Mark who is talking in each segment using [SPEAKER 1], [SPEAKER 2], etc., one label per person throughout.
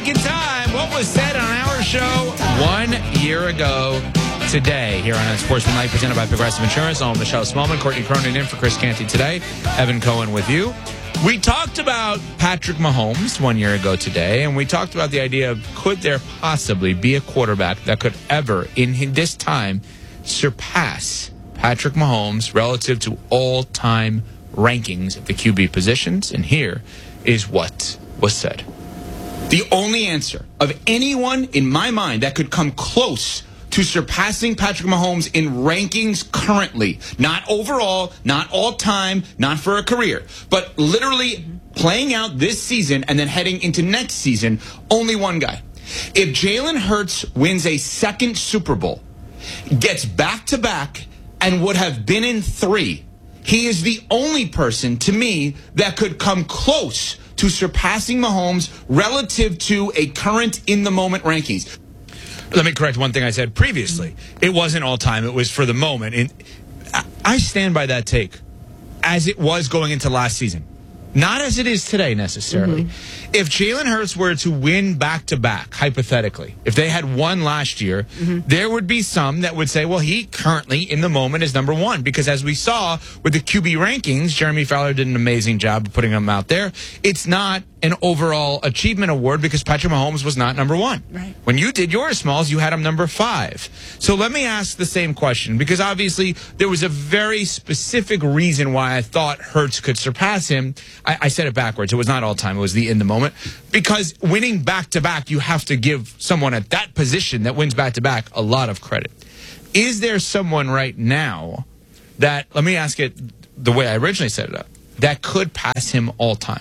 [SPEAKER 1] back in time. What was said on our show 1 year ago today here on Sportsmanlike, presented by Progressive Insurance. I'm Michelle Smallman, Courtney Cronin in for Chris Canty today. Evan Cohen with you. We talked about Patrick Mahomes 1 year ago today, and we talked about the idea of could there possibly be a quarterback that could ever, in this time, surpass Patrick Mahomes relative to all-time rankings of the QB positions. And here is what was said.
[SPEAKER 2] The only answer of anyone in my mind that could come close to surpassing Patrick Mahomes in rankings currently, not overall, not all-time, not for a career, but literally playing out this season and then heading into next season, only one guy. If Jalen Hurts wins a second Super Bowl, gets back-to-back, and would have been in 3, he is the only person, to me, that could come close to surpassing Mahomes relative to a current in-the-moment rankings.
[SPEAKER 1] Let me correct one thing I said previously. It wasn't all time. It was for the moment. And I stand by that take as it was going into last season. Not as it is today, necessarily. If Jalen Hurts were to win back-to-back, hypothetically, if they had won last year, there would be some that would say, well, he currently, in the moment, is number one. Because as we saw with the QB rankings, Jeremy Fowler did an amazing job of putting them out there. It's not an overall achievement award because Patrick Mahomes was not number one.
[SPEAKER 3] Right.
[SPEAKER 1] When you did yours, Smalls, you had him number 5. So let me ask the same question, because obviously there was a very specific reason why I thought Hurts could surpass him. I said it backwards. It was not all time. It was the in the moment. Because winning back-to-back, you have to give someone at that position that wins back-to-back a lot of credit. Is there someone right now that, let me ask it the way I originally set it up, that could pass him all time?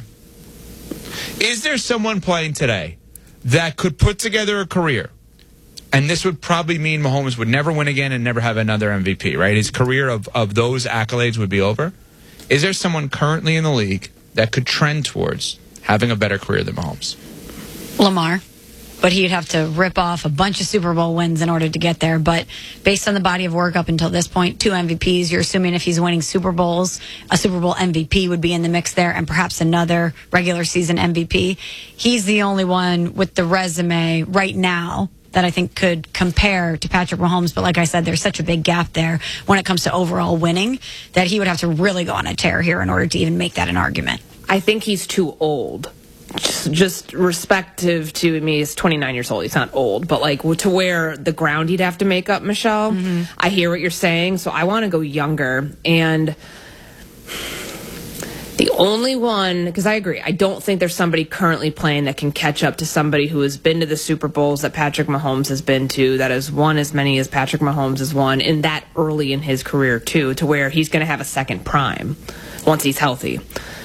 [SPEAKER 1] Is there someone playing today that could put together a career, and this would probably mean Mahomes would never win again and never have another MVP, right? His career of those accolades would be over. Is there someone currently in the league that could trend towards having a better career than Mahomes?
[SPEAKER 3] Lamar. But he'd have to rip off a bunch of Super Bowl wins in order to get there. But based on the body of work up until this point, 2 MVPs, you're assuming if he's winning Super Bowls, a Super Bowl MVP would be in the mix there, and perhaps another regular season MVP. He's the only one with the resume right now that I think could compare to Patrick Mahomes. But like I said, there's such a big gap there when it comes to overall winning that he would have to really go on a tear here in order to even make that an argument.
[SPEAKER 4] I think he's too old. Just respective to me, he's 29 years old. He's not old, but like to where the ground he'd have to make up, Michelle. I hear what you're saying, so I want to go younger. And the only one, because I agree, I don't think there's somebody currently playing that can catch up to somebody who has been to the Super Bowls that Patrick Mahomes has been to, that has won as many as Patrick Mahomes has won, and that early in his career too, to where he's going to have a second prime once he's healthy.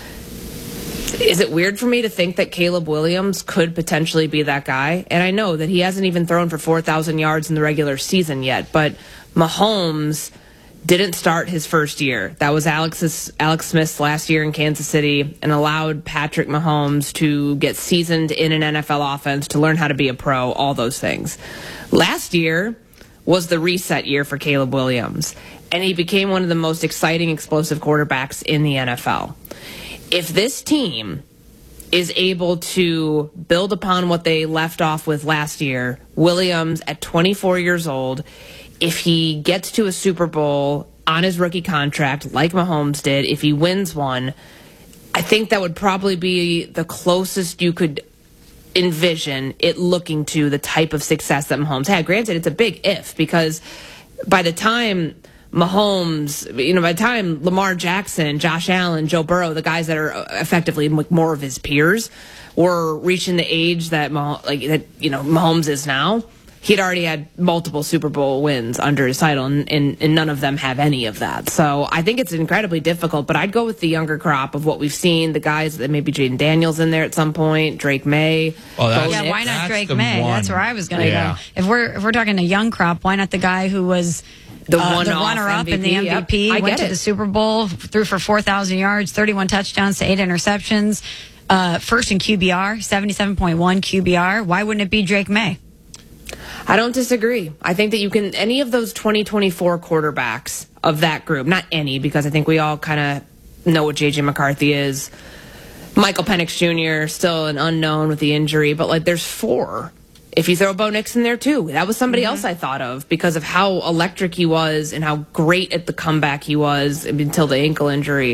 [SPEAKER 4] Is it weird for me to think that Caleb Williams could potentially be that guy? And I know that he hasn't even thrown for 4,000 yards in the regular season yet, but Mahomes didn't start his first year. That was Alex Smith's last year in Kansas City, and allowed Patrick Mahomes to get seasoned in an NFL offense, to learn how to be a pro, all those things. Last year was the reset year for Caleb Williams, and he became one of the most exciting, explosive quarterbacks in the NFL. If this team is able to build upon what they left off with last year, Williams at 24 years old, if he gets to a Super Bowl on his rookie contract like Mahomes did, if he wins one, I think that would probably be the closest you could envision it looking to the type of success that Mahomes had. Granted, it's a big if, because by the time Mahomes, by the time Lamar Jackson, Josh Allen, Joe Burrow, the guys that are effectively more of his peers, were reaching the age that Mahomes is now, he'd already had multiple Super Bowl wins under his title, and none of them have any of that. So I think it's incredibly difficult, but I'd go with the younger crop of what we've seen, the guys that maybe Jaden Daniels in there at some point, Drake May.
[SPEAKER 3] Why not Drake May? That's where I was going to go. If we're talking a young crop, why not the guy who was the runner-up in the MVP,
[SPEAKER 4] yep,
[SPEAKER 3] went to the Super Bowl, threw for 4,000 yards, 31 touchdowns to 8 interceptions, first in QBR, 77.1 QBR. Why wouldn't it be Drake May?
[SPEAKER 4] I don't disagree. I think that you can, any of those 2024 quarterbacks of that group, not any, because I think we all kind of know what J.J. McCarthy is. Michael Penix Jr. still an unknown with the injury, but like there's 4. If you throw Bo Nix in there too, that was somebody else I thought of because of how electric he was and how great at the comeback he was until the ankle injury.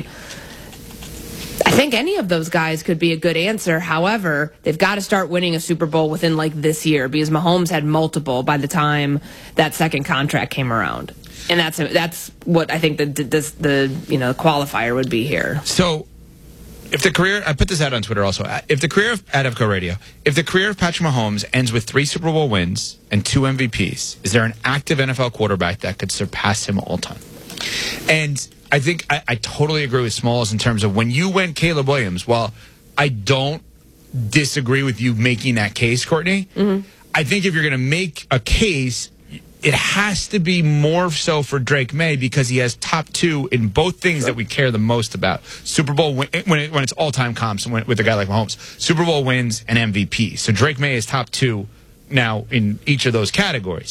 [SPEAKER 4] I think any of those guys could be a good answer. However, they've got to start winning a Super Bowl within like this year because Mahomes had multiple by the time that second contract came around. And that's what I think the qualifier would be here.
[SPEAKER 1] So, if the career, I put this out on Twitter also, if the career of Adevco Radio, if the career of Patrick Mahomes ends with 3 Super Bowl wins and 2 MVPs, is there an active NFL quarterback that could surpass him all time? And I think I totally agree with Smalls in terms of when you went Caleb Williams, while I don't disagree with you making that case, Courtney, I think if you're going to make a case, it has to be more so for Drake May because he has top 2 in both things that we care the most about. Super Bowl when it's all-time comps with a guy like Mahomes. Super Bowl wins and MVP. So Drake May is top 2 now in each of those categories.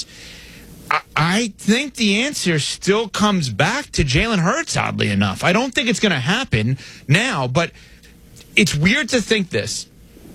[SPEAKER 1] I think the answer still comes back to Jalen Hurts, oddly enough. I don't think it's going to happen now, but it's weird to think this.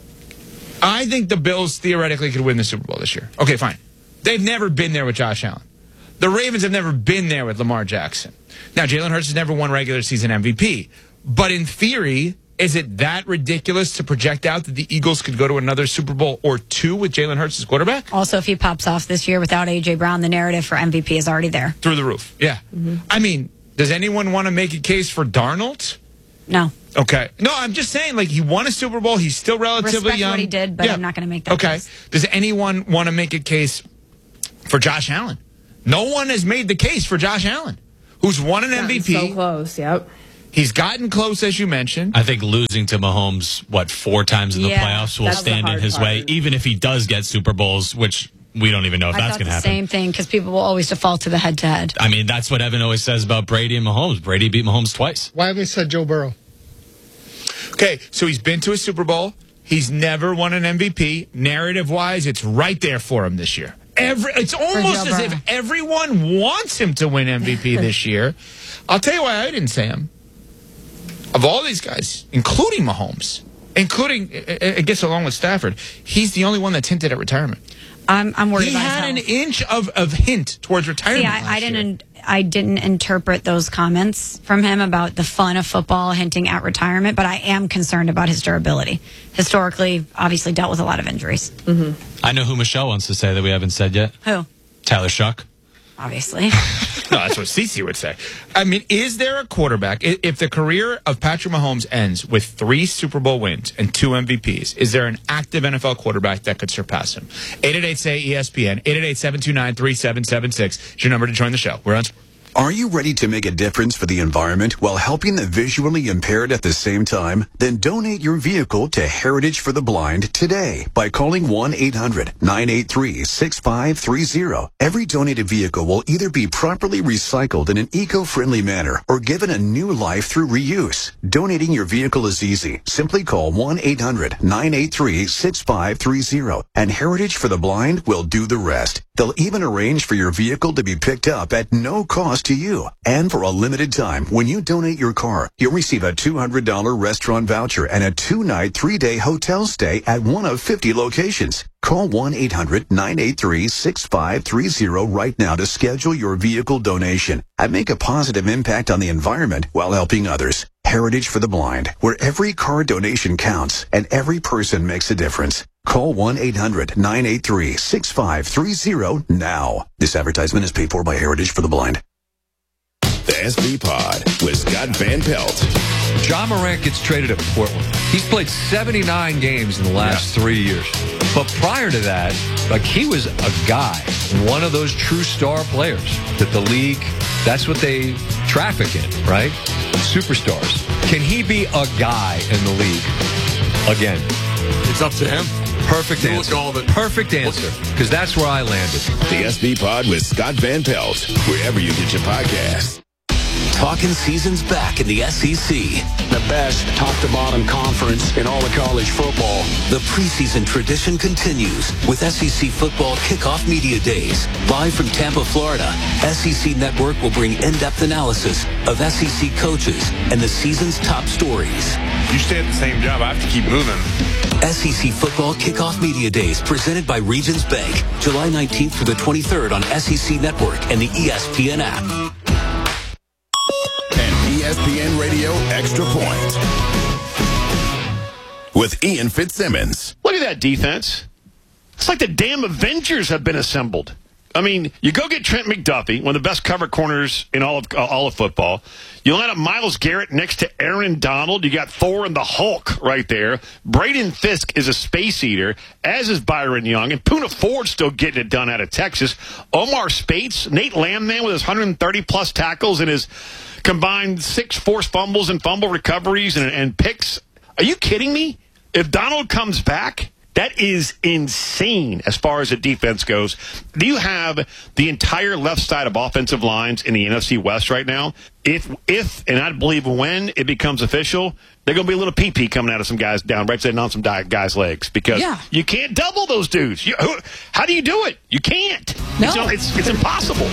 [SPEAKER 1] I think the Bills theoretically could win the Super Bowl this year. Okay, fine. They've never been there with Josh Allen. The Ravens have never been there with Lamar Jackson. Now, Jalen Hurts has never won regular season MVP. But in theory, is it that ridiculous to project out that the Eagles could go to another Super Bowl or 2 with Jalen Hurts as quarterback?
[SPEAKER 3] Also, if he pops off this year without A.J. Brown, the narrative for MVP is already there.
[SPEAKER 1] Through the roof, yeah. I mean, does anyone want to make a case for Darnold?
[SPEAKER 3] No.
[SPEAKER 1] Okay. No, I'm just saying, like, he won a Super Bowl. He's still relatively
[SPEAKER 3] Respect
[SPEAKER 1] young.
[SPEAKER 3] what he did, but I'm not going to make that case.
[SPEAKER 1] Does anyone want to make a case for Josh Allen? No one has made the case for Josh Allen, who's won an MVP.
[SPEAKER 4] So close, yep.
[SPEAKER 1] He's gotten close, as you mentioned.
[SPEAKER 5] I think losing to Mahomes, 4 times in the playoffs will stand in his way, even if he does get Super Bowls, which we don't even know if that's going to happen.
[SPEAKER 3] Same thing, because people will always default to the head-to-head.
[SPEAKER 5] I mean, that's what Evan always says about Brady and Mahomes. Brady beat Mahomes twice.
[SPEAKER 6] Why haven't you said Joe Burrow?
[SPEAKER 1] Okay, so he's been to a Super Bowl. He's never won an MVP. Narrative-wise, it's right there for him this year. It's almost as if everyone wants him to win MVP this year. I'll tell you why I didn't say him. Of all these guys, including Mahomes, I guess along with Stafford, he's the only one that's hinted at retirement.
[SPEAKER 3] I'm worried about his
[SPEAKER 1] He had an inch of hint towards retirement.
[SPEAKER 3] I didn't interpret those comments from him about the fun of football hinting at retirement, but I am concerned about his durability. Historically, obviously dealt with a lot of injuries.
[SPEAKER 5] I know who Michelle wants to say that we haven't said yet.
[SPEAKER 3] Who?
[SPEAKER 5] Tyler Shuck.
[SPEAKER 3] Obviously.
[SPEAKER 1] No, that's what Cece would say. I mean, is there a quarterback, if the career of Patrick Mahomes ends with 3 Super Bowl wins and 2 MVPs, is there an active NFL quarterback that could surpass him? 888-SAY-ESPN, 888-729-3776 is your number to join the show. We're on.
[SPEAKER 7] Are you ready to make a difference for the environment while helping the visually impaired at the same time? Then donate your vehicle to Heritage for the Blind today by calling 1-800-983-6530. Every donated vehicle will either be properly recycled in an eco-friendly manner or given a new life through reuse. Donating your vehicle is easy. Simply call 1-800-983-6530 and Heritage for the Blind will do the rest. They'll even arrange for your vehicle to be picked up at no cost to you. And for a limited time, when you donate your car, you'll receive a $200 restaurant voucher and a 2-night, 3-day hotel stay at one of 50 locations. Call 1-800-983-6530 right now to schedule your vehicle donation and make a positive impact on the environment while helping others. Heritage for the Blind, where every car donation counts and every person makes a difference. Call 1-800-983-6530 now. This advertisement is paid for by Heritage for the Blind.
[SPEAKER 8] The SB Pod with Scott Van Pelt.
[SPEAKER 9] Ja Morant gets traded to Portland. He's played 79 games in the last 3 years. But prior to that, he was a guy, one of those true star players that the league, that's what they traffic in, right? Superstars. Can he be a guy in the league again?
[SPEAKER 10] It's up to him.
[SPEAKER 9] Perfect answer. Perfect answer. Because that's where I landed.
[SPEAKER 8] The SB Pod with Scott Van Pelt, wherever you get your podcasts.
[SPEAKER 11] Talking season's back in the SEC.
[SPEAKER 12] The best top-to-bottom conference in all of college football.
[SPEAKER 11] The preseason tradition continues with SEC Football Kickoff Media Days. Live from Tampa, Florida, SEC Network will bring in-depth analysis of SEC coaches and the season's top stories.
[SPEAKER 6] you stay at the same job, I have to keep moving.
[SPEAKER 11] SEC Football Kickoff Media Days, presented by Regions Bank, July 19th through the 23rd on SEC Network and the ESPN app.
[SPEAKER 8] And ESPN Radio Extra Point with Ian Fitzsimmons.
[SPEAKER 10] Look at that defense. It's like the damn Avengers have been assembled. I mean, you go get Trent McDuffie, one of the best cover corners in all of football. You line up Myles Garrett next to Aaron Donald. You got Thor and the Hulk right there. Braden Fisk is a space eater, as is Byron Young. And Poona Ford still getting it done out of Texas. Omar Spates, Nate Landman with his 130-plus tackles and his combined 6 forced fumbles and fumble recoveries and picks. Are you kidding me? If Donald comes back, that is insane as far as the defense goes. Do you have the entire left side of offensive lines in the NFC West right now? If and I believe when it becomes official, they're going to be a little pee-pee coming out of some guys down, right sitting on some guys' legs because you can't double those dudes. How do you do it? You can't.
[SPEAKER 3] No.
[SPEAKER 10] It's impossible.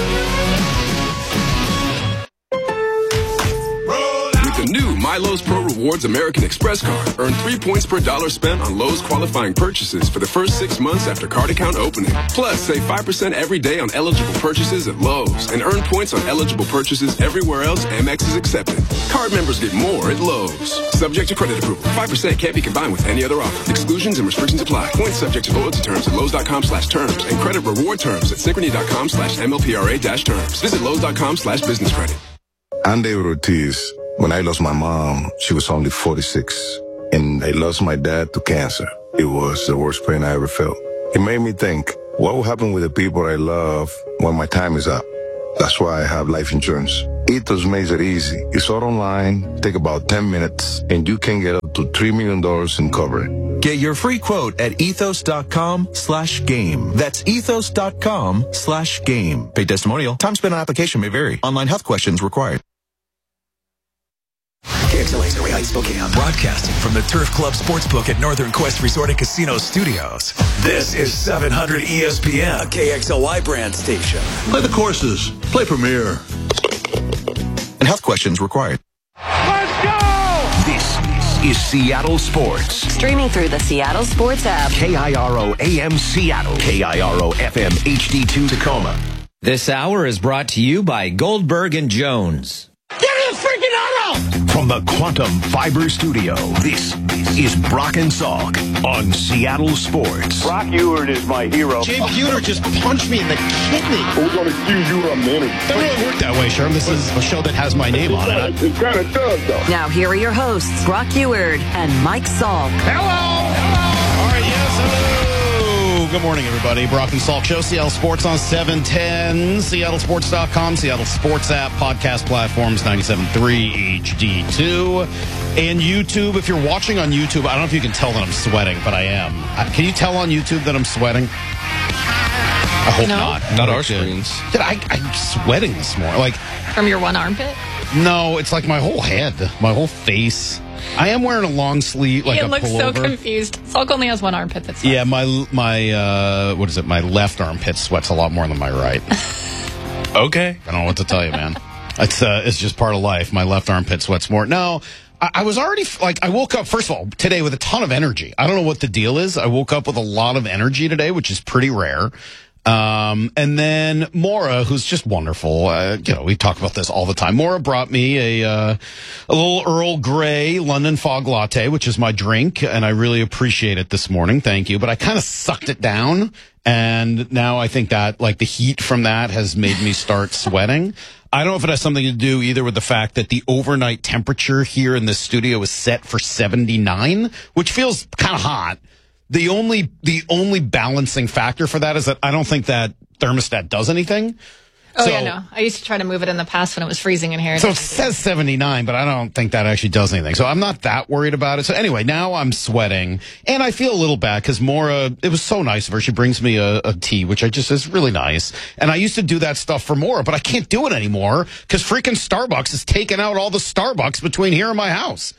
[SPEAKER 13] The new My Lowe's Pro Rewards American Express card. Earn 3 points per dollar spent on Lowe's qualifying purchases for the first 6 months after card account opening. Plus, save 5% every day on eligible purchases at Lowe's and earn points on eligible purchases everywhere else Amex is accepted. Card members get more at Lowe's. Subject to credit approval. 5% can't be combined with any other offer. Exclusions and restrictions apply. Points subject to loyalty terms at Lowe's.com/terms and credit reward terms at Synchrony.com/MLPRA-terms. Visit Lowe's.com/business credit.
[SPEAKER 14] I'm David Ortiz. When I lost my mom, she was only 46, and I lost my dad to cancer. It was the worst pain I ever felt. It made me think, what will happen with the people I love when my time is up? That's why I have life insurance. Ethos makes it easy. It's all online, take about 10 minutes, and you can get up to $3 million in coverage.
[SPEAKER 15] Get your free quote at ethos.com/game. That's ethos.com/game. Paid testimonial. Time spent on application may vary. Online health questions required.
[SPEAKER 16] KXLA's Area Heights, Spokane. Broadcasting from the Turf Club Sportsbook at Northern Quest Resort and Casino Studios. This is 700 ESPN, a KXLY brand station.
[SPEAKER 17] Play the courses. Play Premier.
[SPEAKER 15] And health questions required.
[SPEAKER 18] Let's go!
[SPEAKER 19] This is Seattle Sports.
[SPEAKER 20] Streaming through the Seattle Sports app.
[SPEAKER 19] KIRO AM Seattle. KIRO FM HD2 Tacoma.
[SPEAKER 21] This hour is brought to you by Goldberg and Jones.
[SPEAKER 18] Give me a freaking auto!
[SPEAKER 19] From the Quantum Fiber Studio, this is Brock and Salk on Seattle Sports.
[SPEAKER 22] Brock Ewert is my hero.
[SPEAKER 23] Jay Buhner just punched me in the kidney.
[SPEAKER 22] We're going to accuse you of a minute.
[SPEAKER 23] Doesn't really work that way, Sherm. This is a show that has my name on it.
[SPEAKER 22] It kind of does, though.
[SPEAKER 20] Now, here are your hosts, Brock Ewert and Mike Salk.
[SPEAKER 23] Hello! All right, yes, hello! Good morning, everybody. Brock and Salk Show, Seattle Sports on 710, seattlesports.com, Seattle Sports app, podcast platforms, 97.3 HD2, and YouTube. If you're watching on YouTube, I don't know if you can tell that I'm sweating, but I am. Can you tell on YouTube that I'm sweating? I hope not.
[SPEAKER 5] Not our screens.
[SPEAKER 23] Dude, I'm sweating this morning. Like,
[SPEAKER 24] from your one armpit?
[SPEAKER 23] No, it's like my whole head, my whole face. I am wearing a long sleeve, like a pullover.
[SPEAKER 24] He looks so confused. Salk only has one armpit that sweats.
[SPEAKER 23] Yeah, my what is it? My left armpit sweats a lot more than my right.
[SPEAKER 5] Okay.
[SPEAKER 23] I don't know what to tell you, man. It's just part of life. My left armpit sweats more. No, I was already, I woke up, first of all, today with a ton of energy. I don't know what the deal is. I woke up with a lot of energy today, which is pretty rare. And then Maura, who's just wonderful. We talk about this all the time. Maura brought me a little Earl Grey London Fog Latte, which is my drink, and I really appreciate it this morning. Thank you. But I kind of sucked it down, and now I think that, the heat from that has made me start sweating. I don't know if it has something to do either with the fact that the overnight temperature here in this studio is set for 79, which feels kind of hot. The only balancing factor for that is that I don't think that thermostat does anything.
[SPEAKER 24] Oh, yeah, no. I used to try to move it in the past when it was freezing in here.
[SPEAKER 23] So it says 79, but I don't think that actually does anything. So I'm not that worried about it. So anyway, now I'm sweating, and I feel a little bad because Maura, it was so nice of her. She brings me a tea, which is really nice. And I used to do that stuff for Maura, but I can't do it anymore because freaking Starbucks has taken out all the Starbucks between here and my house.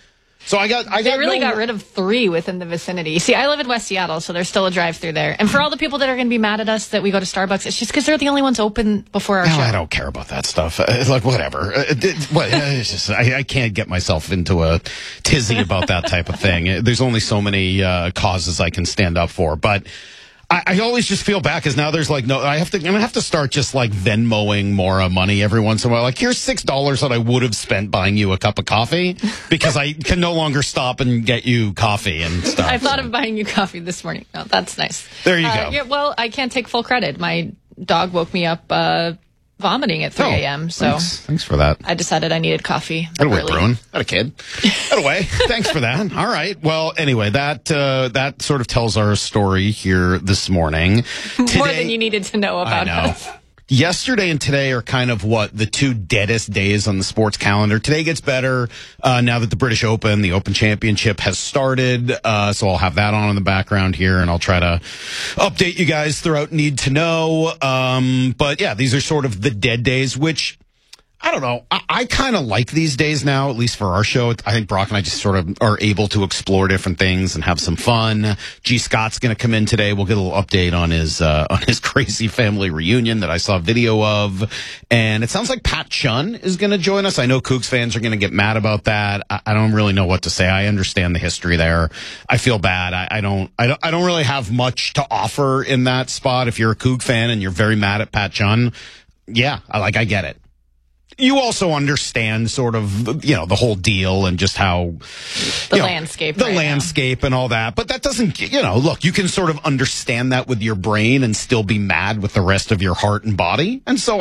[SPEAKER 23] So
[SPEAKER 24] They really got rid of 3 within the vicinity. See, I live in West Seattle, so there's still a drive-through there. And for all the people that are going to be mad at us that we go to Starbucks, it's just because they're the only ones open before our show.
[SPEAKER 23] I don't care about that stuff. Like, whatever. It's just, I can't get myself into a tizzy about that type of thing. There's only so many causes I can stand up for. But I always just feel bad because now there's like I'm gonna have to start just like Venmoing Maura money every once in a while. Like, here's $6 that I would have spent buying you a cup of coffee because I can no longer stop and get you coffee and stuff.
[SPEAKER 24] I thought of buying you coffee this morning. Oh, that's nice.
[SPEAKER 23] There you go.
[SPEAKER 24] Yeah, well, I can't take full credit. My dog woke me up vomiting at 3 a.m. So
[SPEAKER 23] thanks for that.
[SPEAKER 24] I decided I needed coffee.
[SPEAKER 23] That away, Bruin. Got a kid. That away. Thanks for that. All right. Well, anyway, that sort of tells our story here this morning.
[SPEAKER 24] More than you needed to know about us.
[SPEAKER 23] Yesterday and today are kind of the 2 deadest days on the sports calendar. Today gets better now that the British Open, the Open Championship, has started. So I'll have that on in the background here, and I'll try to update you guys throughout Need to Know. But yeah, these are sort of the dead days, which I don't know. I kind of like these days now, at least for our show. I think Brock and I just sort of are able to explore different things and have some fun. G. Scott's going to come in today. We'll get a little update on his crazy family reunion that I saw a video of. And it sounds like Pat Chun is going to join us. I know Cougs fans are going to get mad about that. I don't really know what to say. I understand the history there. I feel bad. I don't really have much to offer in that spot. If you're a Coug fan and you're very mad at Pat Chun, yeah, I get it. You also understand sort of, the whole deal and just how
[SPEAKER 24] the landscape
[SPEAKER 23] and all that. But that doesn't, look, you can sort of understand that with your brain and still be mad with the rest of your heart and body. And so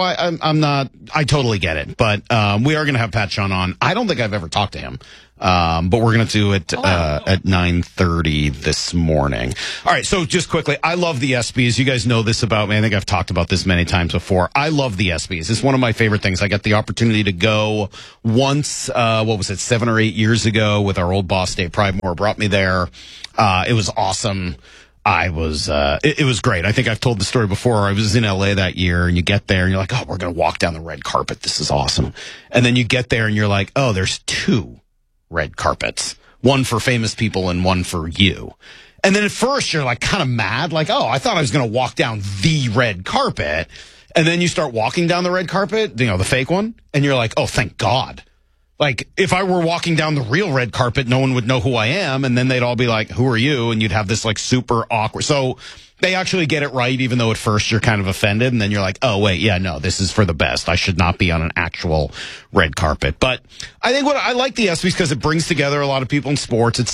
[SPEAKER 23] I totally get it. But we are going to have Pat Chun on. I don't think I've ever talked to him. But we're going to do it at 9:30 this morning. All right, so just quickly, I love the ESPYs. You guys know this about me. I think I've talked about this many times before. I love the ESPYs. It's one of my favorite things. I got the opportunity to go once, 7 or 8 years ago with our old boss, Dave Pridemore, brought me there. It was awesome. It was great. I think I've told the story before. I was in LA that year, and you get there and you're like, oh, we're going to walk down the red carpet. This is awesome. And then you get there and you're like, oh, there's 2 red carpets, one for famous people and one for you. And then at first you're like kind of mad, like, oh, I thought I was going to walk down the red carpet. And then you start walking down the red carpet, the fake one. And you're like, oh, thank God. Like, if I were walking down the real red carpet, no one would know who I am. And then they'd all be like, who are you? And you'd have this like super awkward. So they actually get it right, even though at first you're kind of offended. And then you're like, oh, wait, yeah, no, this is for the best. I should not be on an actual red carpet. But I think what I like the ESPYs because it brings together a lot of people in sports. It's